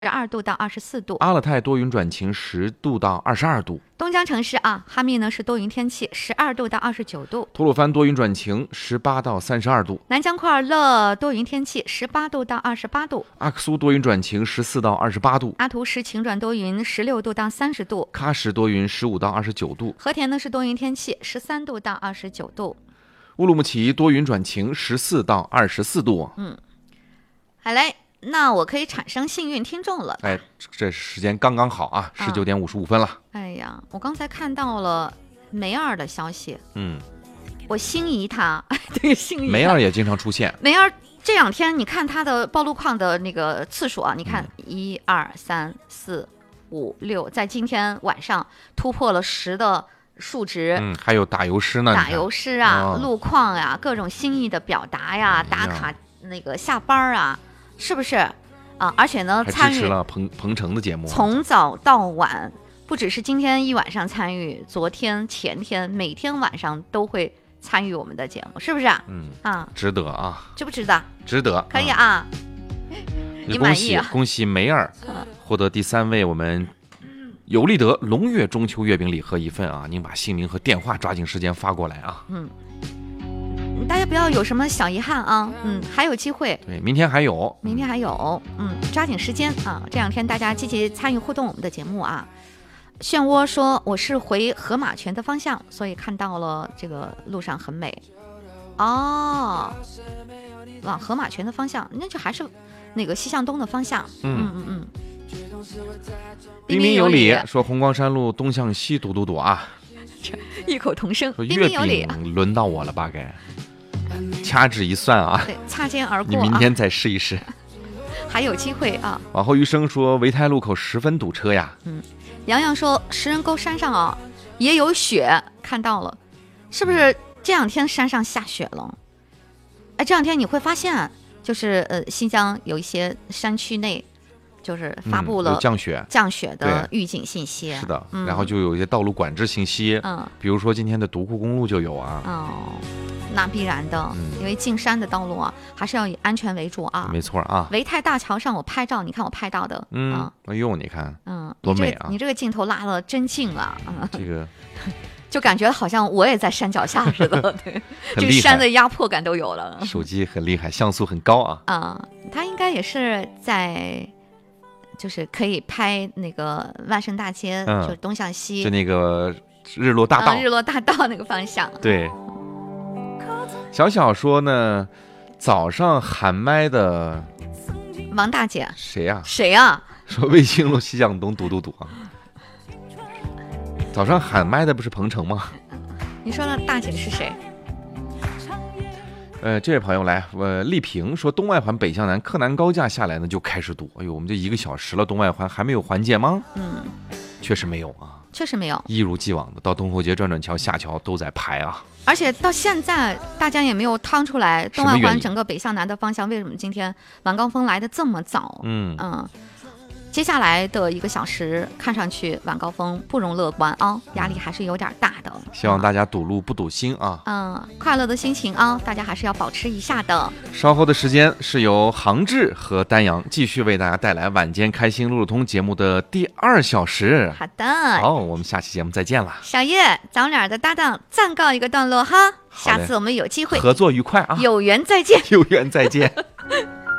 2度到24度。 阿勒泰多云转晴10度到22度。 东江城市啊，哈密呢是多云天气，12度到29度。 吐鲁番多云转晴18到32度。 南江库尔勒多云天气，18度到28度。 阿克苏多云转晴14到28度。 阿图什晴转多云，16度到30度。 喀什多云15到29度。 和田呢是多云天气，13度到29度。 乌鲁木齐多云转晴14到24度。 好嘞，那我可以产生幸运听众了。 哎，这时间刚刚好啊，19点55分了。 哎呀，我刚才看到了梅尔的消息，我心仪他，对，心仪他。 梅尔也经常出现。 梅尔这2天，你看他的暴露框的那个次数啊，你看1、2、3、4、5、6，在今天晚上突破了10的数值。 还有打油诗呢， 打油诗啊，路况呀，各种心意的表达呀，打卡那个下班啊，是不是啊？而且呢， 还支持了彭程的节目， 从早到晚，不只是今天一晚上参与，昨天、前天，每天晚上都会参与我们的节目，是不是啊？ 值得啊， 值不值得？ 值得， 可以啊。你满意啊？ 恭喜梅尔获得第3位，我们有利得龙月中秋月饼礼盒1份啊！您把姓名和电话抓紧时间发过来啊！ 大家不要有什么小遗憾啊，还有机会。 对，明天还有， 抓紧时间啊！这2天大家积极参与互动我们的节目啊。漩涡说我是回河马泉的方向，所以看到了这个路上很美哦。往河马泉的方向，那就还是那个西向东的方向。 彬彬有礼说红光山路东向西堵啊， 异口同声。彬月彬有礼， 轮到我了吧？该掐指一算啊， 对，擦肩而过。 你明天再试一试， 还有机会啊。 往后余生说维泰路口10分堵车呀。 洋洋说食人沟山上啊也有雪，看到了，是不是这2天山上下雪了？哎，这2天你会发现，就是新疆有一些山区内，就是发布了降雪的预警信息。 是的，然后就有一些道路管制信息。比如说今天的独库公路就有啊。 那必然的，因为进山的道路啊，还是要以安全为主啊。 没错啊。 维泰大桥上我拍照，你看我拍到的。 哎呦，你看，多美啊！ 你这个镜头拉了真近啊。 这个就感觉好像我也在山脚下似的。对，这个山的压迫感都有了。 手机很厉害，像素很高啊。 它应该也是在，就是可以拍那个万盛大街，就东向西， 就那个日落大道， 日落大道那个方向。 对。小小说呢，早上喊麦的王大姐， 谁呀？说卫星路西向东堵啊。早上喊麦的不是彭程吗？ 你说的大姐是谁？ 这位朋友来，丽萍说东外环北向南柯南高架下来呢就开始堵。哎呦，我们这1个小时了，东外环还没有缓解吗？确实没有啊。 确实没有， 一如既往的到东后街转桥下桥都在排啊。 而且到现在大家也没有趟出来东外环整个北向南的方向，为什么今天晚高峰来的这么早？接下来的1个小时看上去晚高峰不容乐观啊，压力还是有点大的。 希望大家堵路不堵心啊。 快乐的心情啊，大家还是要保持一下的。 稍后的时间是由杭志和丹阳继续为大家带来晚间开心路路通节目的第2小时。 好的， 好，我们下期节目再见了。 小叶早点的搭档暂告一个段落哈，下次我们有机会合作愉快啊， 有缘再见。 有缘再见。